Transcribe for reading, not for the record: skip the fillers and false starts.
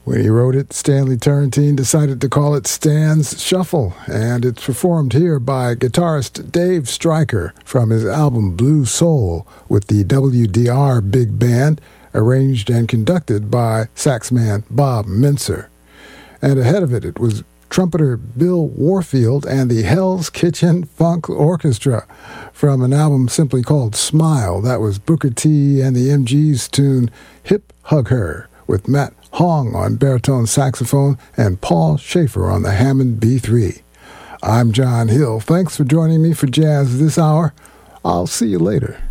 When he wrote it, Stanley Turrentine decided to call it Stan's Shuffle, and it's performed here by guitarist Dave Stryker from his album Blue Soul with the WDR Big Band, arranged and conducted by saxman Bob Mincer. And ahead of it, it was trumpeter Bill Warfield and the Hell's Kitchen Funk Orchestra from an album simply called Smile. That was Booker T and the MG's tune Hip Hug Her, with Matt Hong on baritone saxophone and Paul Schaefer on the Hammond B3. I'm John Hill. Thanks for joining me for Jazz this hour. I'll see you later.